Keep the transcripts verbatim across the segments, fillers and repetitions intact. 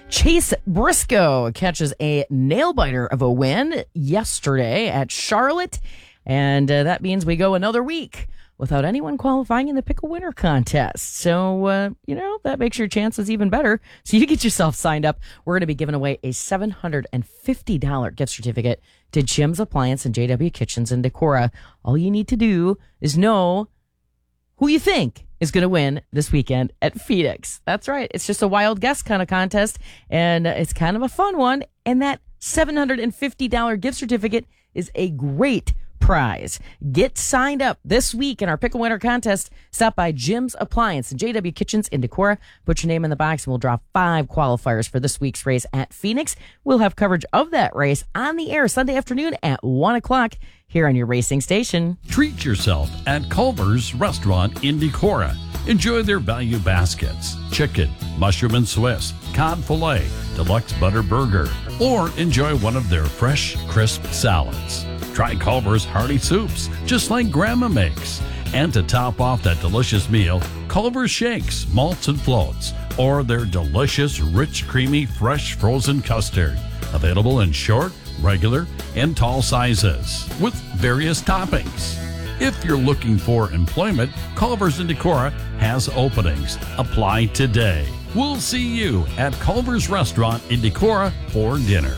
Chase Briscoe catches a nail-biter of a win yesterday at Charlotte, and uh, that means we go another week without anyone qualifying in the Pickle Winner contest. So, uh, you know, that makes your chances even better. So you get yourself signed up. We're going to be giving away a seven hundred fifty dollars gift certificate to Jim's Appliance and J W Kitchens in Decorah. All you need to do is know who you think is going to win this weekend at Phoenix. That's right. It's just a wild guess kind of contest, and it's kind of a fun one. And that seven hundred fifty dollars gift certificate is a great prize. Get signed up this week in our Pickle Winner contest. Stop by Jim's Appliance and J W Kitchens in Decorah. Put your name in the box, and we'll draw five qualifiers for this week's race at Phoenix. We'll have coverage of that race on the air Sunday afternoon at one o'clock here on your racing station. Treat yourself at Culver's Restaurant in Decorah. Enjoy their value baskets, chicken, mushroom and Swiss, cod filet, deluxe butter burger, or enjoy one of their fresh, crisp salads. Try Culver's hearty soups, just like Grandma makes. And to top off that delicious meal, Culver's shakes, malts and floats, or their delicious, rich, creamy, fresh frozen custard. Available in short, regular, and tall sizes, with various toppings. If you're looking for employment, Culver's in Decorah has openings. Apply today. We'll see you at Culver's Restaurant in Decorah for dinner.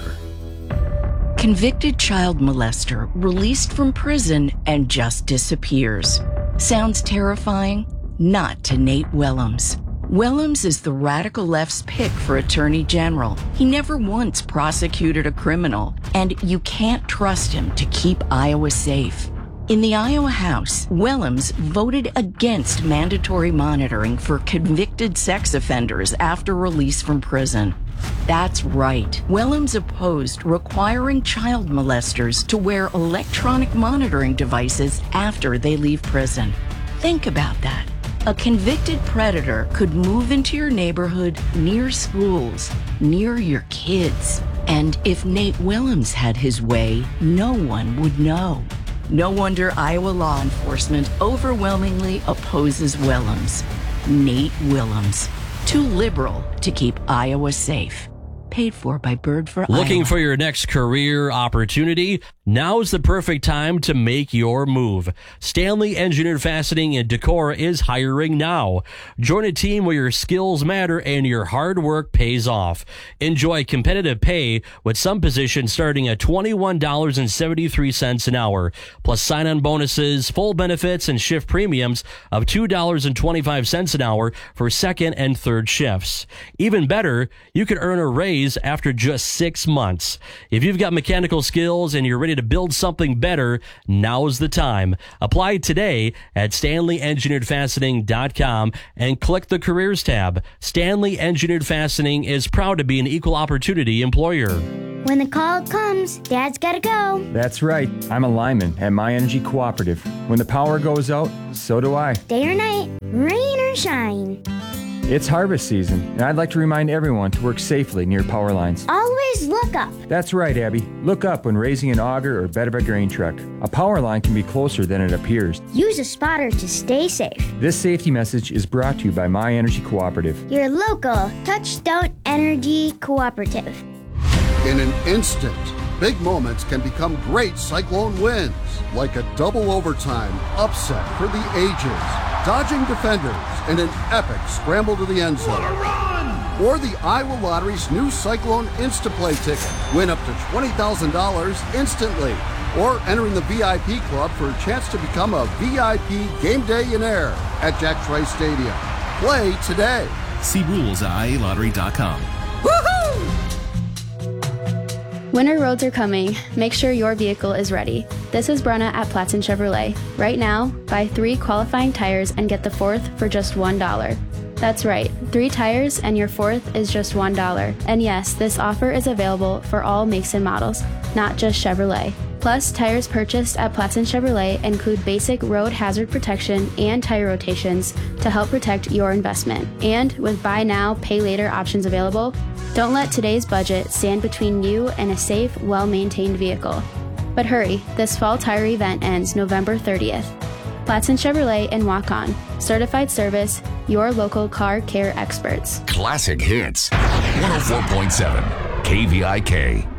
Convicted child molester released from prison and just disappears. Sounds terrifying? Not to Nate Willems. Willems is the radical left's pick for attorney general. He never once prosecuted a criminal, and you can't trust him to keep Iowa safe. In the Iowa House, Willems voted against mandatory monitoring for convicted sex offenders after release from prison. That's right. Willems opposed requiring child molesters to wear electronic monitoring devices after they leave prison. Think about that. A convicted predator could move into your neighborhood, near schools, near your kids. And if Nate Willems had his way, no one would know. No wonder Iowa law enforcement overwhelmingly opposes Willems. Nate Willems. Too liberal to keep Iowa safe. Paid for by Bird for Iowa. Looking for your next career opportunity? Now's the perfect time to make your move. Stanley Engineered Fastening in Decorah is hiring now. Join a team where your skills matter and your hard work pays off. Enjoy competitive pay with some positions starting at twenty-one dollars and seventy-three cents an hour, plus sign-on bonuses, full benefits, and shift premiums of two dollars and twenty-five cents an hour for second and third shifts. Even better, you can earn a raise after just six months. If you've got mechanical skills and you're ready to build something better, now's the time. Apply today at stanley engineered fastening dot com and click the Careers tab. Stanley Engineered Fastening is proud to be an equal opportunity employer. When the call comes, Dad's gotta go. That's right. I'm a lineman at My Energy Cooperative. When the power goes out, so do I. Day or night, rain or shine. It's harvest season, and I'd like to remind everyone to work safely near power lines. Always look up. That's right, Abby. Look up when raising an auger or bed of a grain truck. A power line can be closer than it appears. Use a spotter to stay safe. This safety message is brought to you by My Energy Cooperative. Your local Touchstone Energy Cooperative. In an instant, big moments can become great Cyclone wins, like a double overtime upset for the ages, dodging defenders in an epic scramble to the end zone. What a run! Or the Iowa Lottery's new Cyclone Instaplay ticket. Win up to twenty thousand dollars instantly. Or entering the V I P club for a chance to become a V I P game day-inaire at Jack Trice Stadium. Play today. See rules at I A lottery dot com. Winter roads are coming. Make sure your vehicle is ready. This is Brenna at Platson Chevrolet. Right now, buy three qualifying tires and get the fourth for just one dollar. That's right, three tires and your fourth is just one dollar. And yes, this offer is available for all makes and models, not just Chevrolet. Plus, tires purchased at Platson Chevrolet include basic road hazard protection and tire rotations to help protect your investment. And with buy now, pay later options available, don't let today's budget stand between you and a safe, well-maintained vehicle. But hurry, this fall tire event ends November thirtieth. Platson Chevrolet and Walk On. Certified service, your local car care experts. Classic Hits. one oh four point seven K V I K.